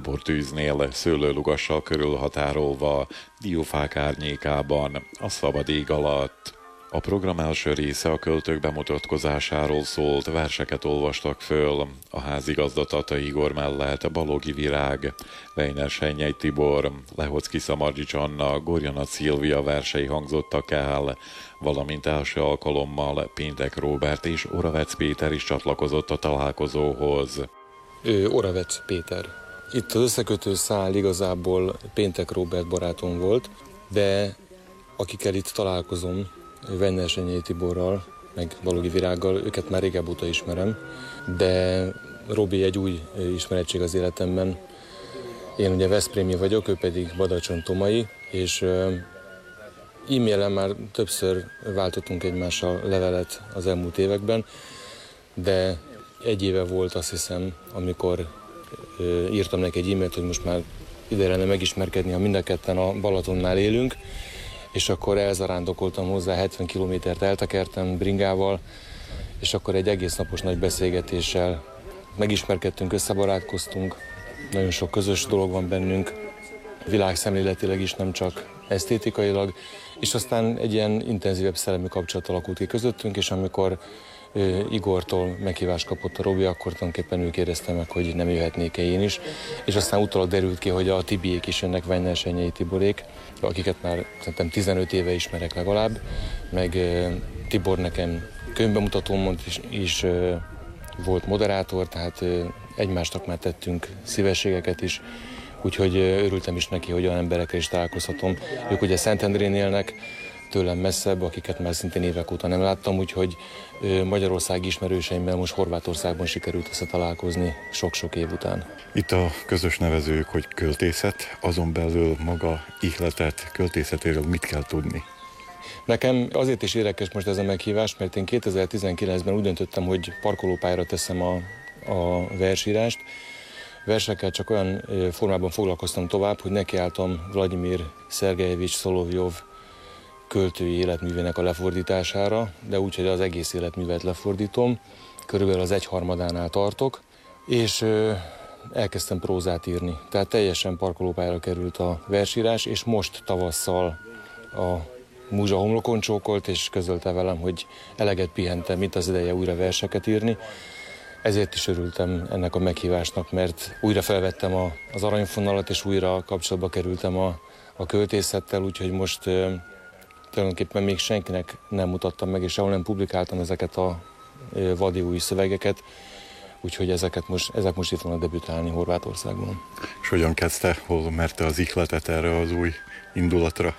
tábortűznél, szőlőlugassal körülhatárolva, diófák árnyékában, a szabad ég alatt. A program első része a költők bemutatkozásáról szólt, verseket olvastak föl. A házigazda Tata Igor mellett Baloghi Virág, Weiner Sennyei Tibor, Lehocki Szamargyics Anna, Gorjana Szilvia versei hangzottak el, valamint első alkalommal Péntek Róbert és Oravec Péter is csatlakozott a találkozóhoz. Oravec Péter. Itt az összekötő szál igazából Péntek Róbert barátom volt, de akikkel itt találkozom, Weiner Sennyei Tiborral, meg Baloghi Virággal, őket már régebb óta ismerem, de Robi egy új ismerettség az életemben. Én ugye veszprémi vagyok, ő pedig Badacsony-Tomai, és e-mailen már többször váltottunk egymással levelet az elmúlt években, de egy éve volt, azt hiszem, amikor írtam neki egy e-mailt, hogy most már ide lenne megismerkedni, ha mind a ketten a Balatonnál élünk, és akkor elzarándokoltam hozzá, 70 kilométert eltekertem bringával, és akkor egy egész napos nagy beszélgetéssel megismerkedtünk, összebarátkoztunk, nagyon sok közös dolog van bennünk, világszemléletileg is, nem csak esztétikailag, és aztán egy ilyen intenzívebb szellemi kapcsolat alakult ki közöttünk, és amikor Igortól meghívást kapott a Robi, akkor tulajdonképpen ő kérdezte meg, hogy nem jöhetnék-e én is, és aztán utólag derült ki, hogy a Tibiék is jönnek, Weiner Sennyei Tiborék, akiket már szerintem 15 éve ismerek legalább, meg Tibor nekem könyvbemutatón is volt moderátor, tehát egymásnak már tettünk szívességeket is, úgyhogy örültem is neki, hogy olyan emberekkel is találkozhatom. Ők ugye Szentendrén élnek, tőlem messzebb, akiket már szintén évek óta nem láttam, úgyhogy magyarországi ismerőseimmel most Horvátországban sikerült összetalálkozni sok-sok év után. Itt a közös nevezők, hogy költészet, azon belül maga ihletet, költészetéről mit kell tudni? Nekem azért is érdekes most ez a meghívás, mert én 2019-ben úgy döntöttem, hogy parkolópályára teszem a versírást. Versekkel csak olyan formában foglalkoztam tovább, hogy nekiálltam Vladimir Szergejevics Szolovjov költői életművének a lefordítására, de úgy, hogy az egész életművet lefordítom, körülbelül az 1/3-ánál tartok, és elkezdtem prózát írni. Tehát teljesen parkolópályára került a versírás, és most tavasszal a múzsa homlokon csókolt, és közölte velem, hogy eleget pihentem, itt az ideje újra verseket írni. Ezért is örültem ennek a meghívásnak, mert újra felvettem az aranyfonalat, és újra kapcsolatba kerültem a költészettel, úgyhogy most tulajdonképpen még senkinek nem mutattam meg, és ahol nem publikáltam ezeket a vadi új szövegeket, úgyhogy ezek most itt vannak debütálni Horvátországban. És hogyan kezdte, hol merte az ihletet erre az új indulatra?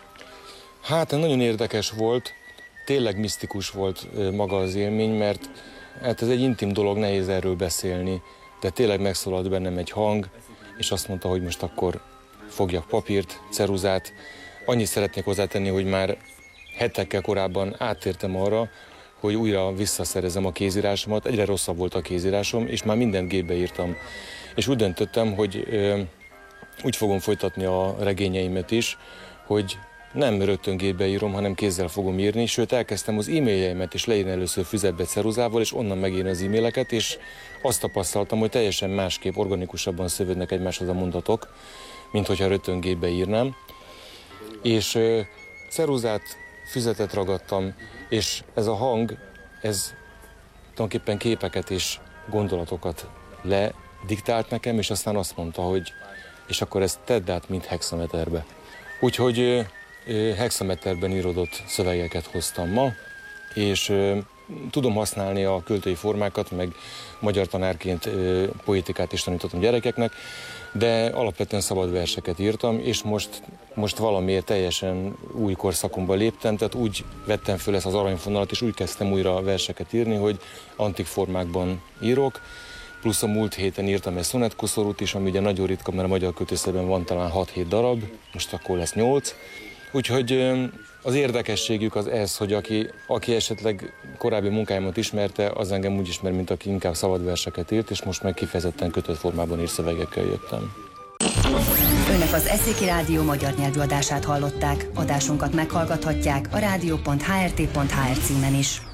Hát nagyon érdekes volt, tényleg misztikus volt maga az élmény, mert hát ez egy intim dolog, nehéz erről beszélni, de tényleg megszólalt bennem egy hang, és azt mondta, hogy most akkor fogjak papírt, ceruzát. Annyit szeretnék hozzátenni, hogy már hetekkel korábban áttértem arra, hogy újra visszaszerezem a kézírásomat. Egyre rosszabb volt a kézírásom, és már mindent gépbe írtam. És úgy döntöttem, hogy úgy fogom folytatni a regényeimet is, hogy nem rögtön gépbe írom, hanem kézzel fogom írni, sőt elkezdtem az e-mailjeimet is leírni először füzetbe ceruzával, és onnan megírni az e-maileket, és azt tapasztaltam, hogy teljesen másképp, organikusabban szövődnek egymáshoz a mondatok, mint hogyha rögtön gépbe írnám. És ceruzát, füzetet ragadtam, és ez a hang, ez tulajdonképpen képeket és gondolatokat lediktált nekem, és aztán azt mondta, hogy és akkor ezt tedd át, mint hexameterbe. Úgyhogy hexameterben írodott szövegeket hoztam ma, és tudom használni a költői formákat, meg magyar tanárként poétikát is tanítottam gyerekeknek, de alapvetően szabad verseket írtam, és most valamiért teljesen új korszakomba léptem, tehát úgy vettem föl ezt az aranyfonalat, és úgy kezdtem újra verseket írni, hogy antik formákban írok, plusz a múlt héten írtam egy szonettkoszorút is, ami ugye nagyon ritka, mert a magyar költészetben van talán 6-7 darab, most akkor lesz 8. Úgyhogy az érdekességük az ez, hogy aki esetleg korábbi munkáimat ismerte, az engem úgy ismer, mint aki inkább szabad verseket írt, és most meg kifejezetten kötött formában írt szövegekkel jöttem. Önök az Eszéki Rádió magyar nyelvű adását hallották. Adásunkat meghallgathatják a rádió.hrt.hr címen is.